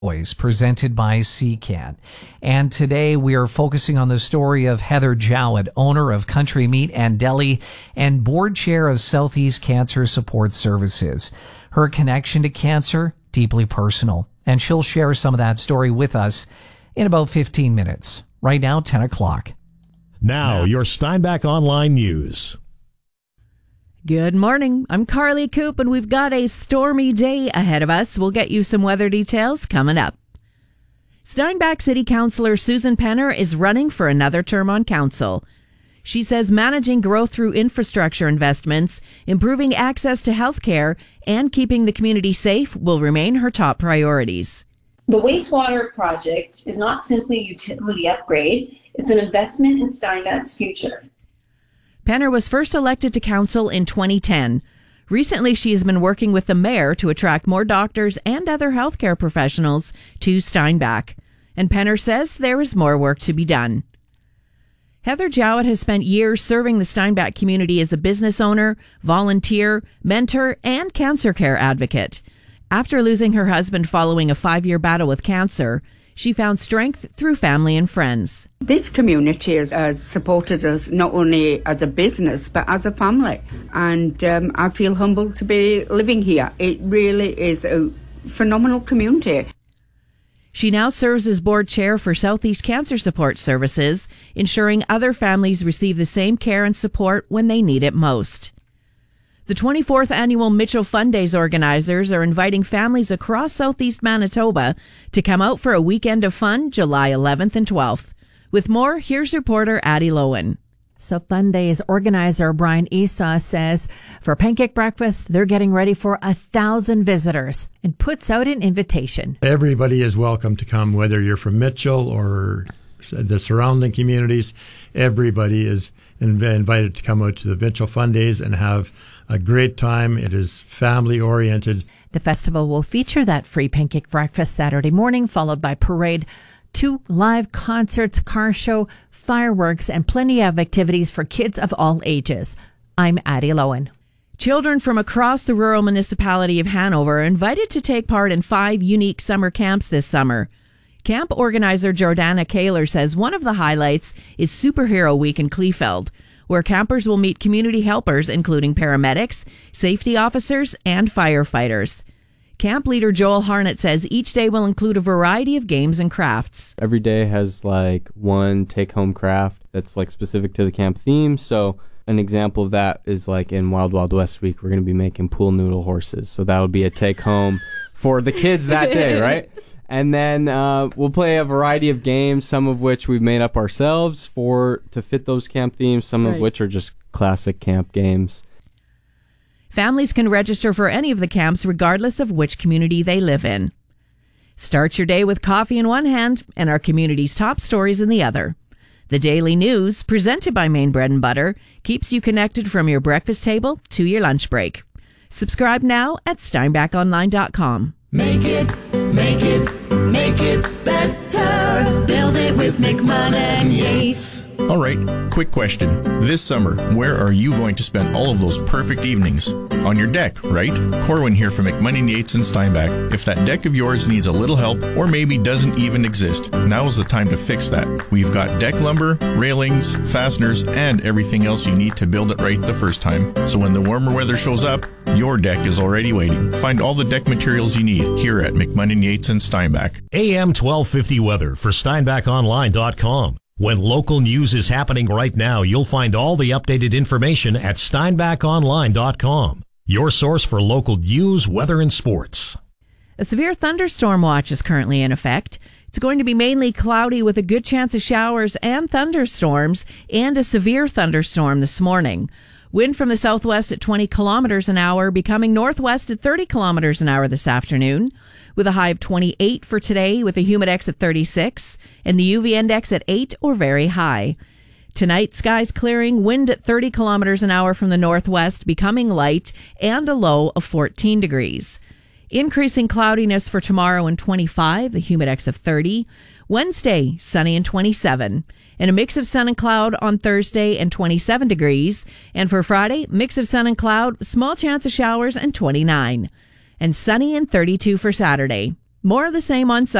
Boys, presented by CCAN. And today we are focusing on the story of Heather Jowett, owner of Country Meat and Deli and board chair of Southeast Cancer Support Services. Her connection to cancer, deeply personal. And she'll share some of that story with us in about 15 minutes. Right now, 10 o'clock. Now, your Steinbach Online News. Good morning. I'm Carly Coop, and we've got a stormy day ahead of us. We'll get you some weather details coming up. Steinbach City Councillor Susan Penner is running for another term on council. She says managing growth through infrastructure investments, improving access to health care, and keeping the community safe will remain her top priorities. The wastewater project is not simply a utility upgrade, it's an investment in Steinbach's future. Penner was first elected to council in 2010. Recently, she has been working with the mayor to attract more doctors and other healthcare professionals to Steinbach. And Penner says there is more work to be done. Heather Jowett has spent years serving the Steinbach community as a business owner, volunteer, mentor, and cancer care advocate. After losing her husband following a 5-year battle with cancer, she found strength through family and friends. This community has supported us not only as a business but as a family, and I feel humbled to be living here. It really is a phenomenal community. She now serves as board chair for Southeast Cancer Support Services, ensuring other families receive the same care and support when they need it most. The 24th annual Mitchell Fun Days organizers are inviting families across southeast Manitoba to come out for a weekend of fun July 11th and 12th. With more, here's reporter Addie Lowen. So Fun Days organizer Brian Esau says for pancake breakfast, they're getting ready for 1,000 visitors and puts out an invitation. Everybody is welcome to come, whether you're from Mitchell or the surrounding communities. Everybody is invited to come out to the Mitchell Fun Days and have a great time. It is family-oriented. The festival will feature that free pancake breakfast Saturday morning, followed by parade, 2 live concerts, car show, fireworks, and plenty of activities for kids of all ages. I'm Addie Lowen. Children from across the rural municipality of Hanover are invited to take part in 5 unique summer camps this summer. Camp organizer Jordana Kaler says one of the highlights is Superhero Week in Kleefeld, where campers will meet community helpers, including paramedics, safety officers, and firefighters. Camp leader Joel Harnett says each day will include a variety of games and crafts. Every day has like one take-home craft that's like specific to the camp theme. So an example of that is like in Wild Wild West Week, we're going to be making pool noodle horses. So that'll be a take-home for the kids that day, right? And then we'll play a variety of games, some of which we've made up ourselves to fit those camp themes, some of which are just classic camp games. Families can register for any of the camps regardless of which community they live in. Start your day with coffee in one hand and our community's top stories in the other. The Daily News, presented by Maine Bread and Butter, keeps you connected from your breakfast table to your lunch break. Subscribe now at steinbachonline.com. Make it better. Build it with McMahon and Yates. All right, quick question. This summer, where are you going to spend all of those perfect evenings? On your deck, right? Corwin here from McMahon & Yates in Steinbach. If that deck of yours needs a little help or maybe doesn't even exist, now is the time to fix that. We've got deck lumber, railings, fasteners, and everything else you need to build it right the first time. So when the warmer weather shows up, your deck is already waiting. Find all the deck materials you need here at McMahon & Yates in Steinbach. AM 1250 weather for SteinbachOnline.com. When local news is happening right now, you'll find all the updated information at SteinbachOnline.com. Your source for local news, weather, and sports. A severe thunderstorm watch is currently in effect. It's going to be mainly cloudy with a good chance of showers and thunderstorms and a severe thunderstorm this morning. Wind from the southwest at 20 kilometers an hour, becoming northwest at 30 kilometers an hour this afternoon, with a high of 28 for today, with a humidex at 36 and the UV index at 8 or very high. Tonight, skies clearing, wind at 30 kilometers an hour from the northwest, becoming light, and a low of 14 degrees. Increasing cloudiness for tomorrow and 25, the humidex of 30. Wednesday, sunny and 27. And a mix of sun and cloud on Thursday and 27 degrees. And for Friday, mix of sun and cloud, small chance of showers and 29. And sunny and 32 for Saturday. More of the same on